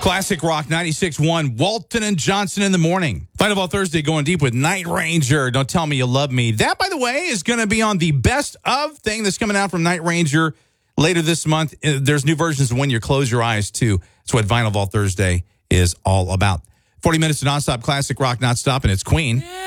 Classic Rock 96.1, Walton and Johnson in the morning. Final of all Thursday going deep with Night Ranger. Don't Tell Me You Love Me. That, by the way, is going to be on the best of thing that's coming out from Night Ranger later this month. There's new versions of When You Close Your Eyes, too. That's what Vinyl of all Thursday is all about. 40 minutes of nonstop classic rock, not stopping. It's Queen.